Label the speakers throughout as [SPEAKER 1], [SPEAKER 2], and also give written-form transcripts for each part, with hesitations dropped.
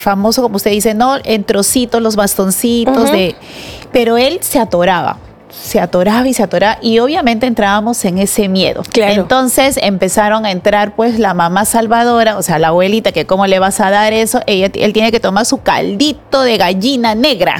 [SPEAKER 1] famoso, como usted dice, ¿no? En trocitos, los bastoncitos, pero él se atoraba y se atoraba, y obviamente entrábamos en ese miedo.
[SPEAKER 2] Claro.
[SPEAKER 1] Entonces empezaron a entrar pues la mamá salvadora, o sea, la abuelita, que cómo le vas a dar eso, él tiene que tomar su caldito de gallina negra.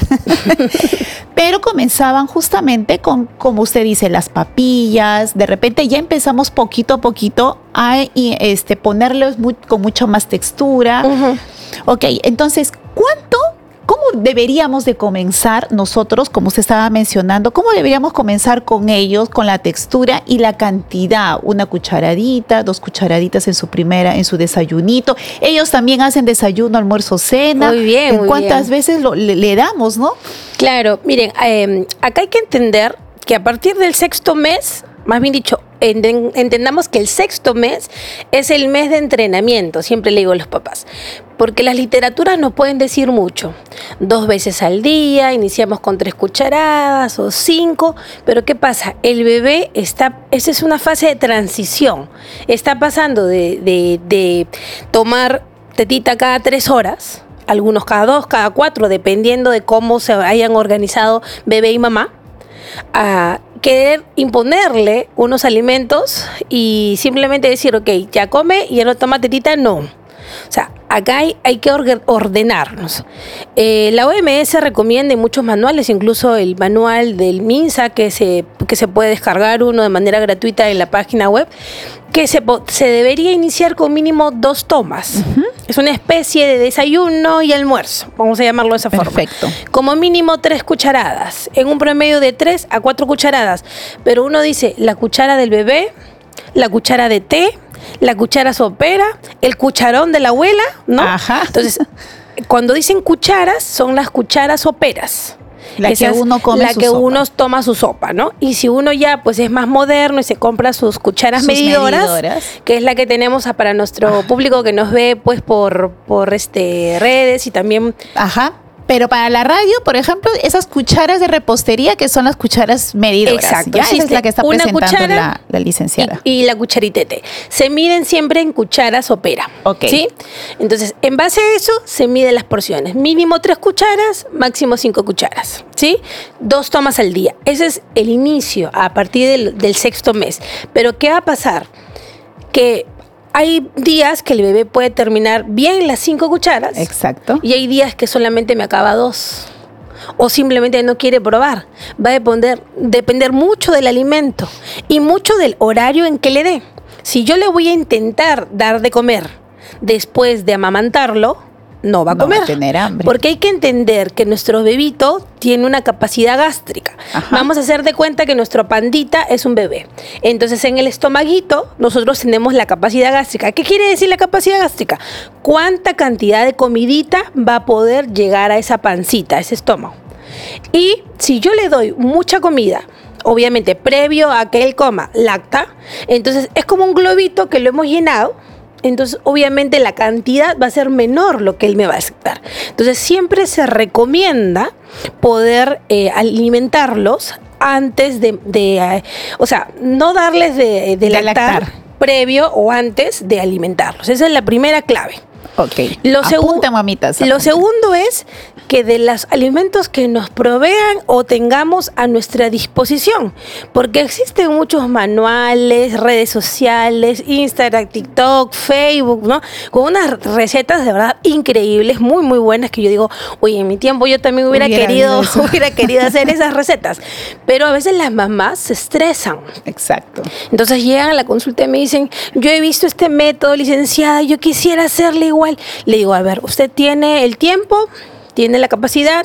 [SPEAKER 1] Pero comenzaban justamente con, como usted dice, las papillas. De repente ya empezamos poquito a poquito a ponerles con mucho más textura. Ok, entonces, ¿cómo deberíamos de comenzar nosotros, como usted estaba mencionando, cómo deberíamos comenzar con ellos, con la textura y la cantidad? 1 cucharadita, 2 cucharaditas en su desayunito. Ellos también hacen desayuno, almuerzo, cena.
[SPEAKER 2] Muy bien, muy
[SPEAKER 1] ¿Cuántas veces le damos, no?
[SPEAKER 2] Claro, miren, acá hay que entender que a partir del 6º mes, más bien dicho, entendamos que el 6º mes es el mes de entrenamiento, siempre le digo a los papás, porque las literaturas nos pueden decir mucho. 2 veces al día, iniciamos con 3 cucharadas o 5, pero ¿qué pasa? El bebé esa es una fase de transición, está pasando de tomar tetita cada 3 horas, algunos cada 2, cada 4, dependiendo de cómo se hayan organizado bebé y mamá, a querer imponerle unos alimentos y simplemente decir, ok, ya come y ya no toma tetita, no. O sea, acá hay que ordenarnos. La OMS recomienda en muchos manuales, incluso el manual del MINSA, que se puede descargar uno de manera gratuita en la página web, que se debería iniciar con mínimo 2 tomas. Es una especie de desayuno y almuerzo, vamos a llamarlo de esa forma.
[SPEAKER 1] Perfecto.
[SPEAKER 2] Como mínimo 3 cucharadas, en un promedio de 3 a 4 cucharadas. Pero uno dice, la cuchara del bebé, la cuchara de té, la cuchara sopera, el cucharón de la abuela, ¿no?
[SPEAKER 1] Ajá.
[SPEAKER 2] Entonces, cuando dicen cucharas, son las cucharas soperas.
[SPEAKER 1] La que uno come
[SPEAKER 2] la
[SPEAKER 1] su
[SPEAKER 2] que
[SPEAKER 1] sopa.
[SPEAKER 2] uno toma su sopa, ¿no? Y si uno ya pues es más moderno y se compra sus cucharas medidoras, que es la que tenemos para nuestro público que nos ve pues por redes y también.
[SPEAKER 1] Ajá. Pero para la radio, por ejemplo, esas cucharas de repostería, que son las cucharas medidoras.
[SPEAKER 2] Exacto.
[SPEAKER 1] ¿Ya? Esa es la que está
[SPEAKER 2] una
[SPEAKER 1] presentando
[SPEAKER 2] cuchara
[SPEAKER 1] la licenciada.
[SPEAKER 2] Y la cucharitete. Se miden siempre en cucharas sopera.
[SPEAKER 1] Ok.
[SPEAKER 2] ¿Sí? Entonces, en base a eso, se miden las porciones. Mínimo 3 cucharas, máximo 5 cucharas. ¿Sí? 2 tomas al día. Ese es el inicio a partir del 6º mes. Pero, ¿qué va a pasar? Que hay días que el bebé puede terminar bien las 5 cucharas.
[SPEAKER 1] Exacto.
[SPEAKER 2] Y hay días que solamente me acaba 2. O simplemente no quiere probar. Va a depender mucho del alimento y mucho del horario en que le dé. Si yo le voy a intentar dar de comer después de amamantarlo, no va a comer.
[SPEAKER 1] Va a tener hambre.
[SPEAKER 2] Porque hay que entender que nuestro bebito tiene una capacidad gástrica.
[SPEAKER 1] Ajá.
[SPEAKER 2] Vamos a hacer de cuenta que nuestro pandita es un bebé. Entonces, en el estomaguito, nosotros tenemos la capacidad gástrica. ¿Qué quiere decir la capacidad gástrica? ¿Cuánta cantidad de comidita va a poder llegar a esa pancita, a ese estómago? Y si yo le doy mucha comida, obviamente previo a que él coma, lacta, entonces es como un globito que lo hemos llenado. Entonces, obviamente, la cantidad va a ser menor lo que él me va a aceptar. Entonces, siempre se recomienda poder alimentarlos antes o sea, no darles de lactar previo o antes de alimentarlos. Esa es la primera clave.
[SPEAKER 1] Ok.
[SPEAKER 2] Apunta,
[SPEAKER 1] mamitas.
[SPEAKER 2] Lo segundo es que de los alimentos que nos provean o tengamos a nuestra disposición, porque existen muchos manuales, redes sociales, Instagram, TikTok, Facebook, ¿no? Con unas recetas de verdad increíbles, muy muy buenas, que yo digo, oye, en mi tiempo yo también hubiera querido hacer esas recetas, pero a veces las mamás se estresan.
[SPEAKER 1] Exacto.
[SPEAKER 2] Entonces llegan a la consulta y me dicen, yo he visto este método, licenciada, yo quisiera hacerle igual. Le digo, a ver, usted tiene el tiempo, tiene la capacidad,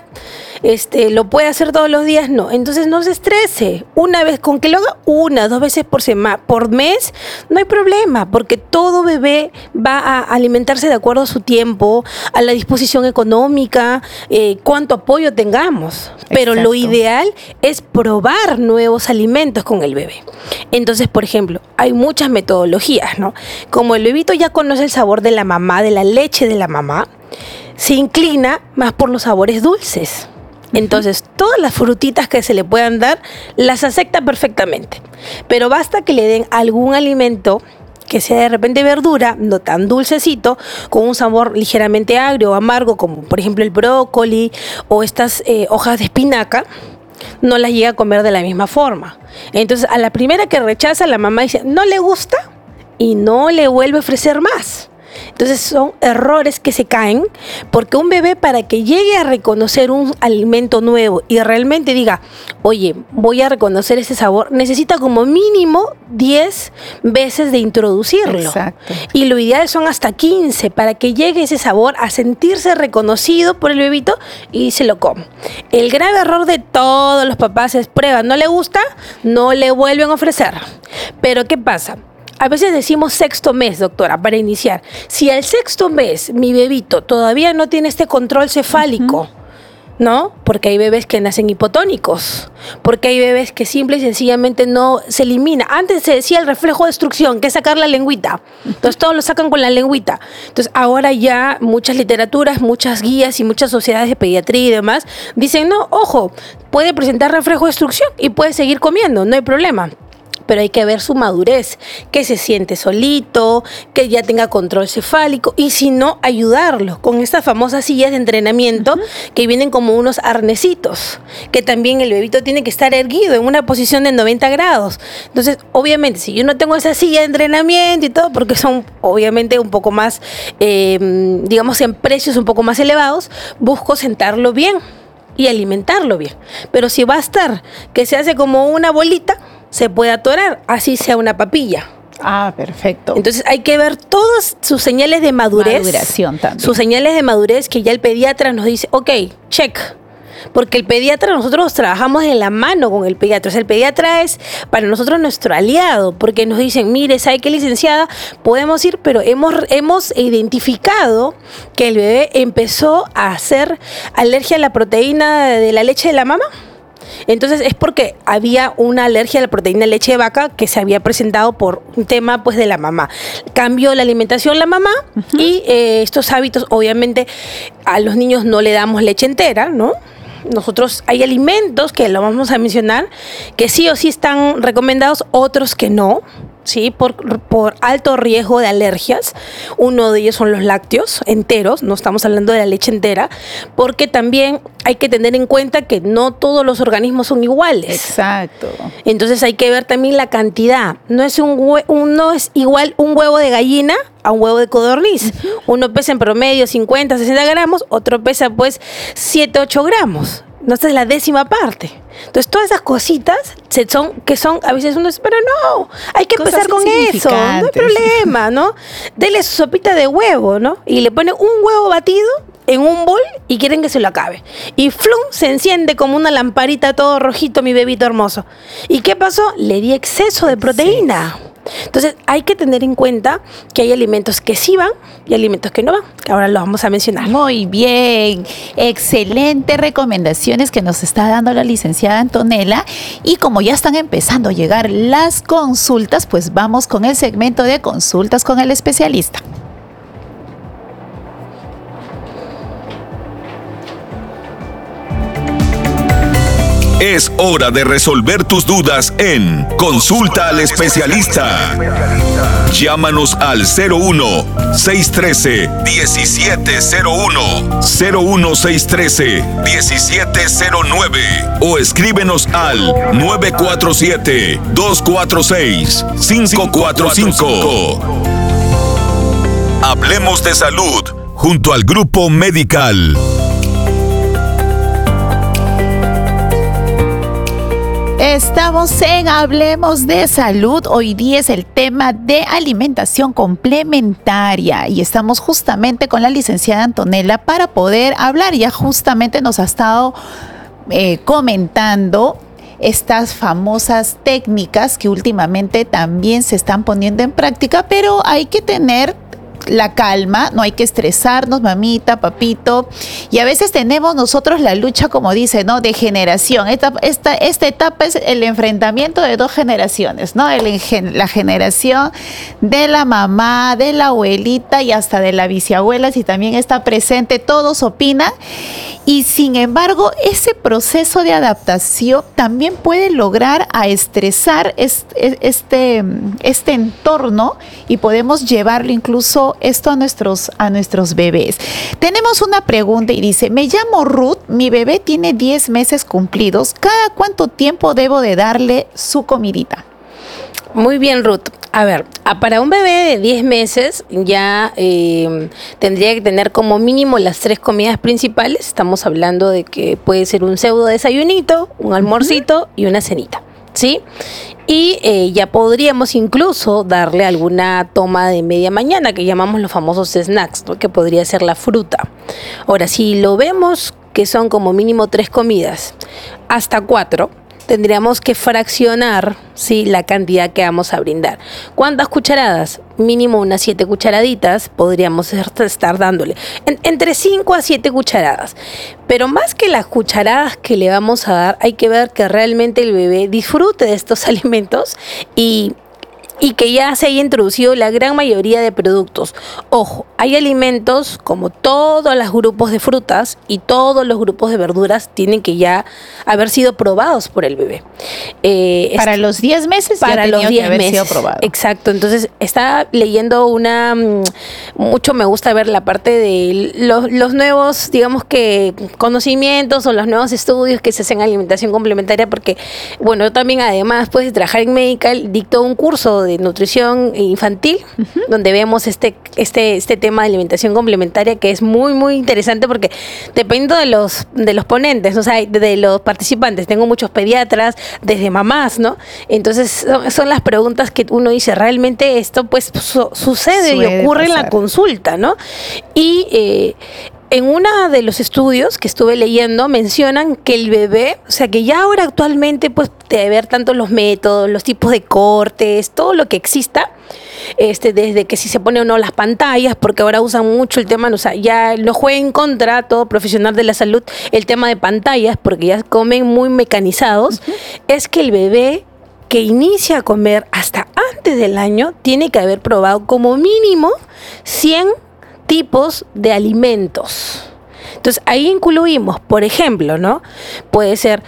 [SPEAKER 2] lo puede hacer todos los días, no. Entonces no se estrese. Una vez, con que lo haga 1, 2 veces por mes, no hay problema, porque todo bebé va a alimentarse de acuerdo a su tiempo, a la disposición económica, cuánto apoyo tengamos. Pero
[SPEAKER 1] Exacto.
[SPEAKER 2] lo ideal es probar nuevos alimentos con el bebé. Entonces, por ejemplo, hay muchas metodologías, ¿no? Como el bebito ya conoce el sabor de la mamá, de la leche de la mamá, se inclina más por los sabores dulces. Entonces, todas las frutitas que se le puedan dar, las acepta perfectamente. Pero basta que le den algún alimento que sea de repente verdura, no tan dulcecito, con un sabor ligeramente agrio o amargo, como por ejemplo el brócoli o estas hojas de espinaca, no las llega a comer de la misma forma. Entonces, a la primera que rechaza, la mamá dice, no le gusta, y no le vuelve a ofrecer más. Entonces son errores que se caen porque un bebé, para que llegue a reconocer un alimento nuevo y realmente diga, oye, voy a reconocer ese sabor, necesita como mínimo 10 veces de introducirlo.
[SPEAKER 1] Exacto.
[SPEAKER 2] Y lo ideal son hasta 15 para que llegue ese sabor a sentirse reconocido por el bebito y se lo come. El grave error de todos los papás es prueba, no le gusta, no le vuelven a ofrecer. Pero ¿qué pasa? A veces decimos sexto mes, doctora, para iniciar. Si al sexto mes mi bebito todavía no tiene este control cefálico, ¿no? Porque hay bebés que nacen hipotónicos, porque hay bebés que simple y sencillamente no se elimina. Antes se decía el reflejo de destrucción, que es sacar la lengüita. Entonces todos lo sacan con la lengüita. Entonces ahora ya muchas literaturas, muchas guías y muchas sociedades de pediatría y demás dicen, no, ojo, puede presentar reflejo de destrucción y puede seguir comiendo, no hay problema. Pero hay que ver su madurez, que se siente solito, que ya tenga control cefálico, y si no, ayudarlo con estas famosas sillas de entrenamiento que vienen como unos arnesitos, que también el bebito tiene que estar erguido en una posición de 90 grados. Entonces, obviamente, si yo no tengo esa silla de entrenamiento y todo, porque son obviamente un poco más, digamos, en precios un poco más elevados, busco sentarlo bien y alimentarlo bien. Pero si va a estar que se hace como una bolita, se puede atorar, así sea una papilla.
[SPEAKER 1] Ah, perfecto.
[SPEAKER 2] Entonces hay que ver todas sus señales de madurez.
[SPEAKER 1] Maduración también.
[SPEAKER 2] Sus señales de madurez que ya el pediatra nos dice, ok, check. Porque el pediatra, nosotros trabajamos de la mano con el pediatra. O sea, el pediatra es para nosotros nuestro aliado, porque nos dicen, mire, ¿sabe qué, licenciada? Podemos ir, pero hemos identificado que el bebé empezó a hacer alergia a la proteína de la leche de la mamá. Entonces es porque había una alergia a la proteína de leche de vaca que se había presentado por un tema pues de la mamá. Cambió la alimentación la mamá y estos hábitos, obviamente a los niños no le damos leche entera, ¿no? Nosotros hay alimentos que lo vamos a mencionar que sí o sí están recomendados, otros que no. Sí, por alto riesgo de alergias. Uno de ellos son los lácteos enteros, no estamos hablando de la leche entera, porque también hay que tener en cuenta que no todos los organismos son iguales.
[SPEAKER 1] Exacto.
[SPEAKER 2] Entonces hay que ver también la cantidad. No es igual un huevo de gallina a un huevo de codorniz. Uno pesa en promedio 50, 60 gramos, otro pesa pues 7, 8 gramos. No, esta es la 10ª parte. Entonces, todas esas cositas que son, a veces uno dice, pero no, hay que empezar con eso, no hay problema, ¿no? Dele su sopita de huevo, ¿no? Y le pone un huevo batido en un bol y quieren que se lo acabe. Y flum, se enciende como una lamparita todo rojito, mi bebito hermoso. ¿Y qué pasó? Le di exceso de proteína. Entonces hay que tener en cuenta que hay alimentos que sí van y alimentos que no van, que ahora los vamos a mencionar.
[SPEAKER 1] Muy bien, excelentes recomendaciones que nos está dando la licenciada Antonella, y como ya están empezando a llegar las consultas, pues vamos con el segmento de consultas con el especialista.
[SPEAKER 3] Es hora de resolver tus dudas en Consulta al Especialista. Llámanos al 01-613-1701, 01-613-1709 o escríbenos al 947-246-545. Hablemos de salud junto al Grupo Medical.
[SPEAKER 1] Estamos en Hablemos de Salud. Hoy día es el tema de alimentación complementaria y estamos justamente con la licenciada Antonella para poder hablar. Ya justamente nos ha estado comentando estas famosas técnicas que últimamente también se están poniendo en práctica, pero hay que tener la calma, no hay que estresarnos, mamita, papito, y a veces tenemos nosotros la lucha, como dice, ¿no? De generación. Esta etapa es el enfrentamiento de dos generaciones, ¿no? La generación de la mamá, de la abuelita y hasta de la bisabuela, si también está presente, todos opinan. Y sin embargo, ese proceso de adaptación también puede lograr a estresar este entorno, y podemos llevarlo incluso esto a nuestros bebés. Tenemos una pregunta y dice: me llamo Ruth, mi bebé tiene 10 meses cumplidos. ¿Cada cuánto tiempo debo de darle su comidita?
[SPEAKER 2] Muy bien, Ruth. A ver, para un bebé de 10 meses ya tendría que tener como mínimo las 3 comidas principales. Estamos hablando de que puede ser un pseudo desayunito, un almuercito y una cenita, ¿sí? Y ya podríamos incluso darle alguna toma de media mañana, que llamamos los famosos snacks, ¿no? Que podría ser la fruta. Ahora, si lo vemos que son como mínimo 3 comidas, hasta 4, tendríamos que fraccionar, ¿sí?, la cantidad que vamos a brindar. ¿Cuántas cucharadas? Mínimo unas 7 cucharaditas podríamos estar dándole. Entre 5 a 7 cucharadas. Pero más que las cucharadas que le vamos a dar, hay que ver que realmente el bebé disfrute de estos alimentos y que ya se haya introducido la gran mayoría de productos. Ojo, hay alimentos como todos los grupos de frutas y todos los grupos de verduras tienen que ya haber sido probados por el bebé.
[SPEAKER 1] Para los 10 meses
[SPEAKER 2] para
[SPEAKER 1] ya
[SPEAKER 2] los 10
[SPEAKER 1] haber
[SPEAKER 2] meses
[SPEAKER 1] sido probado.
[SPEAKER 2] Exacto. Entonces estaba leyendo mucho me gusta ver la parte de los nuevos, digamos que conocimientos o los nuevos estudios que se hacen en alimentación complementaria, porque bueno, yo también además pues de trabajar en Medical dicto un curso de nutrición infantil, donde vemos este tema de alimentación complementaria, que es muy muy interesante, porque dependiendo de los ponentes, o sea, de los participantes, tengo muchos pediatras, desde mamás, ¿no? Entonces son las preguntas que uno dice, realmente esto pues sucede y ocurre en la consulta, ¿no? Y en uno de los estudios que estuve leyendo mencionan que el bebé, o sea que ya ahora actualmente pues debe haber tanto los métodos, los tipos de cortes, todo lo que exista, desde que si se pone o no las pantallas, porque ahora usan mucho el tema, o sea, ya lo juega en contra todo profesional de la salud el tema de pantallas, porque ya comen muy mecanizados, es que el bebé que inicia a comer hasta antes del año tiene que haber probado como mínimo 100 tipos de alimentos. Entonces ahí incluimos, por ejemplo, ¿no? Puede ser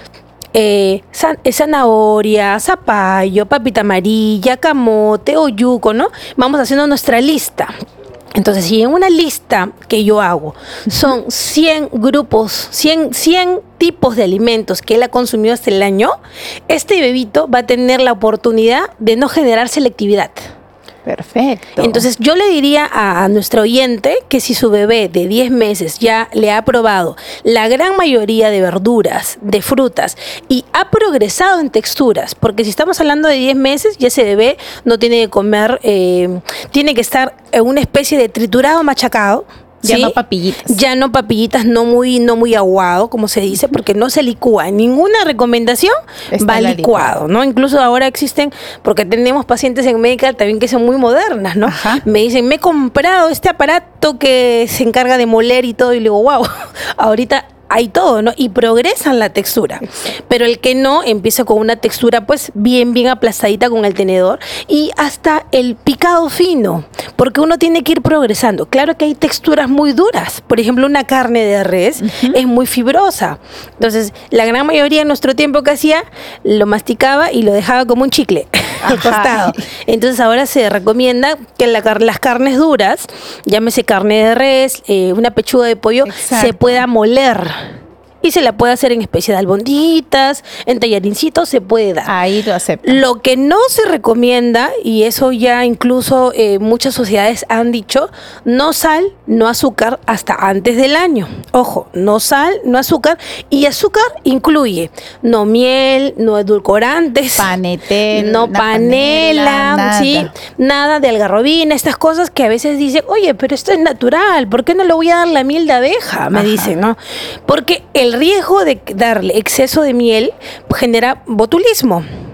[SPEAKER 2] zanahoria, zapallo, papita amarilla, camote o yuco, ¿no? Vamos haciendo nuestra lista. Entonces, si en una lista que yo hago son 100 grupos, 100 tipos de alimentos que él ha consumido hasta el año, este bebito va a tener la oportunidad de no generar selectividad.
[SPEAKER 1] Perfecto.
[SPEAKER 2] Entonces yo le diría a nuestro oyente que si su bebé de 10 meses ya le ha probado la gran mayoría de verduras, de frutas, y ha progresado en texturas, porque si estamos hablando de 10 meses, ya ese bebé no tiene que comer, tiene que estar en una especie de triturado machacado.
[SPEAKER 1] Ya
[SPEAKER 2] ¿sí?
[SPEAKER 1] no papillitas.
[SPEAKER 2] Ya no papillitas, no muy aguado, como se dice, porque no se licúa. Ninguna recomendación va licuado, ¿no? Incluso ahora existen, porque tenemos pacientes en Medical también que son muy modernas, ¿no?
[SPEAKER 1] Ajá.
[SPEAKER 2] Me dicen, me he comprado este aparato que se encarga de moler y todo, y le digo, wow, ahorita hay todo, ¿no? Y progresan la textura.
[SPEAKER 1] Exacto.
[SPEAKER 2] Pero el que no, empieza con una textura pues bien aplastadita con el tenedor, y hasta el picado fino, porque uno tiene que ir progresando. Claro que hay texturas muy duras. Por ejemplo, una carne de res es muy fibrosa. Entonces, la gran mayoría en nuestro tiempo que hacía, lo masticaba y lo dejaba como un chicle al costado. Entonces, ahora se recomienda que las carnes duras, llámese carne de res, una pechuga de pollo,
[SPEAKER 1] exacto,
[SPEAKER 2] se pueda moler. Y se la puede hacer en especie de albonditas, en tallarincitos, se puede dar.
[SPEAKER 1] Ahí lo acepto.
[SPEAKER 2] Lo que no se recomienda, y eso ya incluso muchas sociedades han dicho, no sal, no azúcar hasta antes del año. Ojo, no sal, no azúcar. Y azúcar incluye no miel, no edulcorantes,
[SPEAKER 1] Panetel,
[SPEAKER 2] no panela,
[SPEAKER 1] nada.
[SPEAKER 2] ¿sí? Nada de algarrobina, estas cosas que a veces dicen, oye, pero esto es natural, ¿por qué no le voy a dar la miel de abeja? Me dicen, ¿no? Porque el riesgo de darle exceso de miel genera botulismo.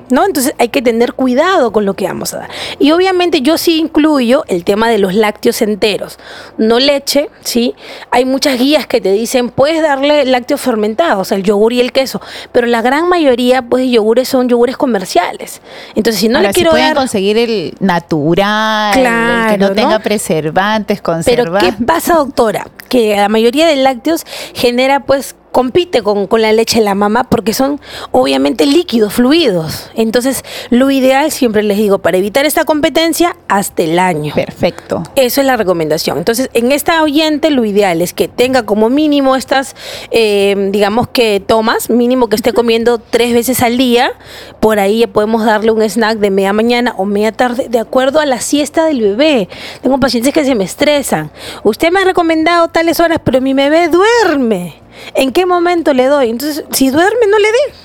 [SPEAKER 2] ¿no? Entonces hay que tener cuidado con lo que vamos a dar. Y obviamente yo sí incluyo el tema de los lácteos enteros, no leche, ¿sí? Hay muchas guías que te dicen, puedes darle lácteos fermentados, el yogur y el queso, pero la gran mayoría, pues, de yogures son yogures comerciales. Entonces, si no
[SPEAKER 1] Ahora,
[SPEAKER 2] le quiero
[SPEAKER 1] si pueden
[SPEAKER 2] dar...
[SPEAKER 1] conseguir el natural, el que no tenga preservantes,
[SPEAKER 2] Pero
[SPEAKER 1] conservantes.
[SPEAKER 2] ¿qué pasa, doctora? Que la mayoría de lácteos genera, pues, compite con la leche de la mamá porque son obviamente líquidos, fluidos. Entonces, lo ideal, siempre les digo, para evitar esta competencia, hasta el año.
[SPEAKER 1] Perfecto.
[SPEAKER 2] Eso es la recomendación. Entonces, en esta oyente, lo ideal es que tenga como mínimo estas, digamos que tomas, mínimo que esté comiendo 3 veces al día. Por ahí ya podemos darle un snack de media mañana o media tarde, de acuerdo a la siesta del bebé. Tengo pacientes que se me estresan. Usted me ha recomendado tales horas, pero mi bebé duerme. ¿En qué momento le doy? Entonces, si duerme, no le dé.